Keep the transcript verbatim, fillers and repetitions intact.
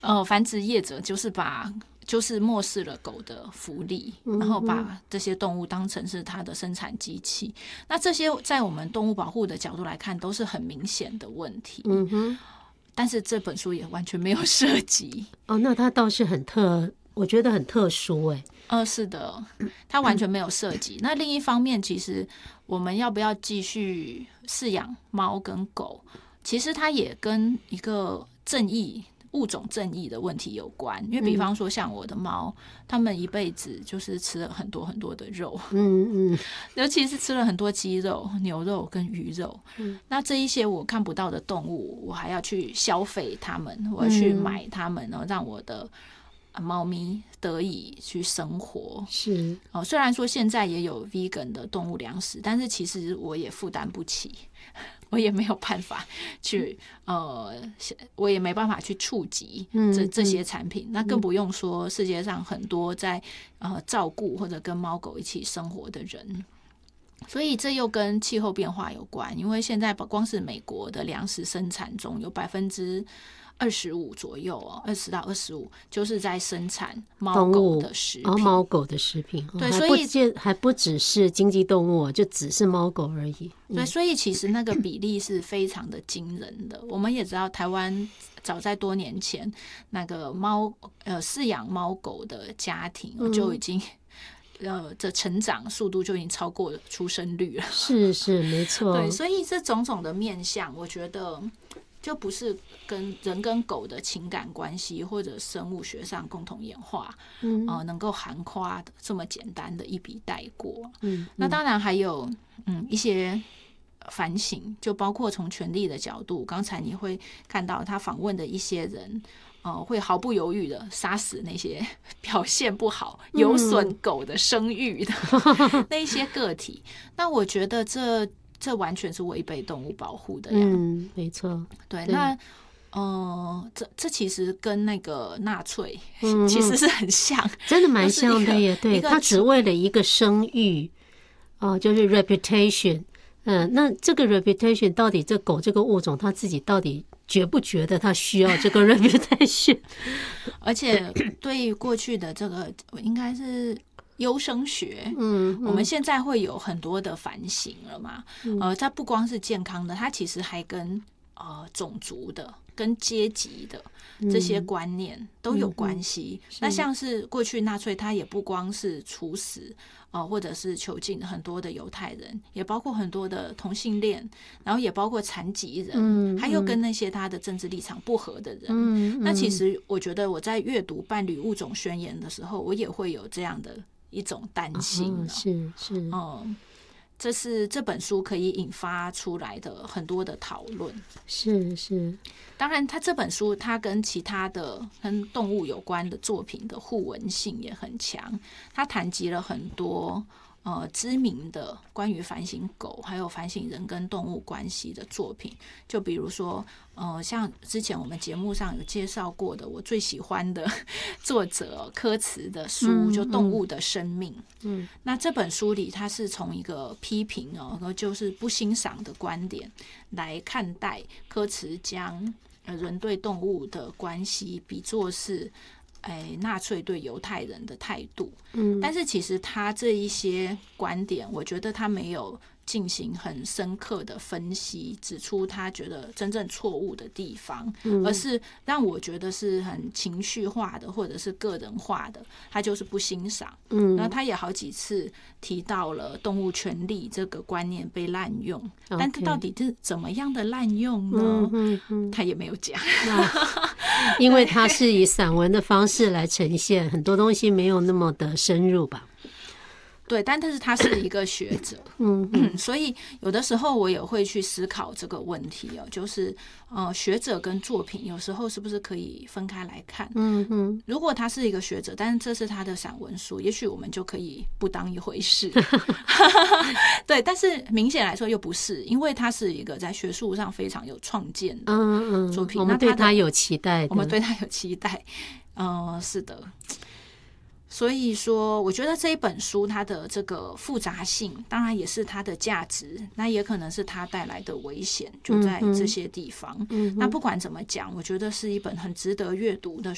呃，繁殖业者就是把就是漠视了狗的福利，然后把这些动物当成是它的生产机器。那这些在我们动物保护的角度来看，都是很明显的问题。嗯哼，但是这本书也完全没有涉及。 哦，那它倒是很特，我觉得很特殊哎。 呃，是的，它完全没有涉及。那另一方面，其实我们要不要继续饲养猫跟狗，其实它也跟一个正义。物种正义的问题有关，因为比方说像我的猫，它们一辈子就是吃了很多很多的肉，嗯嗯，尤其是吃了很多鸡肉、牛肉跟鱼肉，嗯，那这一些我看不到的动物，我还要去消费它们，我要去买它们，然后让我的猫咪得以去生活。 是哦，虽然说现在也有 vegan 的动物粮食，但是其实我也负担不起。我也没有办法去，呃，我也没办法去触及这这些产品，那更不用说世界上很多在呃照顾或者跟猫狗一起生活的人。所以这又跟气候变化有关，因为现在光是美国的粮食生产中有百分之二十五左右哦，二十到二十五就是在生产猫狗的食品， 哦，猫狗的食品， 对， 哦、 所以还不只是经济动物，就只是猫狗而已。 嗯、对，所以其实那个比例是非常的惊人的。我们也知道，台湾早在多年前，那个猫呃饲养猫狗的家庭就已经、嗯、呃这成长速度就已经超过出生率了。 是是没错。 对，所以这种种的面向，我觉得。就不是跟人跟狗的情感关系或者生物学上共同演化，嗯呃、能够涵括这么简单的一笔带过。嗯，那当然还有嗯一些反省，就包括从权力的角度，刚才你会看到他访问的一些人，呃，会毫不犹豫的杀死那些表现不好、有损狗的声誉的、嗯、那些个体。那我觉得这。这完全是违背动物保护的呀。 嗯，没错。 对，对那呃，这这其实跟那个纳粹其实是很像，嗯、 真的蛮像的耶。对，他只为了一个声誉，哦、呃，就是 reputation。嗯，那这个 reputation 到底这狗这个物种，它自己到底觉不觉得它需要这个 reputation？ 而且对于过去的这个，应该是。优生学，嗯，我们现在会有很多的反省了嘛，嗯、呃，它不光是健康的，它其实还跟呃种族的、跟阶级的这些观念都有关系。嗯嗯、那像是过去纳粹，它也不光是处死呃或者是囚禁很多的犹太人，也包括很多的同性恋，然后也包括残疾人，嗯嗯、还有跟那些他的政治立场不合的人。嗯嗯、那其实我觉得我在阅读《伴侣物种宣言》的时候，我也会有这样的。一种担心、哦哦，是是， 嗯，这是这本书可以引发出来的很多的讨论。 是是， 当然，它这本书它跟其他的跟动物有关的作品的互文性也很强，它谈及了很多呃知名的关于反省狗还有反省人跟动物关系的作品，就比如说呃像之前我们节目上有介绍过的我最喜欢的作者柯茨的书，嗯、就《动物的生命》。嗯，那这本书里它是从一个批评哦，就是不欣赏的观点来看待柯茨将人对动物的关系比作是。哎，纳粹对犹太人的态度，嗯，但是其实他这一些观点，我觉得他没有进行很深刻的分析，指出他觉得真正错误的地方，嗯、而是让我觉得是很情绪化的，或者是个人化的，他就是不欣赏。嗯，然后他也好几次提到了动物权利这个观念被滥用， okay. 但他到底是怎么样的滥用呢？嗯嗯嗯、他也没有讲。 因为它是以散文的方式来呈现，很多东西没有那么的深入吧。 对，但是他是一个学者，嗯, 嗯，所以有的时候我也会去思考这个问题哦，就是呃，学者跟作品有时候是不是可以分开来看？嗯嗯，如果他是一个学者，但是这是他的散文书，也许我们就可以不当一回事。对，但是明显来说又不是，因为他是一个在学术上非常有创建的作品， 嗯嗯，我们对他有期待的， 我们对他有期待，嗯、呃，是的。所以说，我觉得这一本书它的这个复杂性，当然也是它的价值，那也可能是它带来的危险，就在这些地方。嗯、那不管怎么讲，我觉得是一本很值得阅读的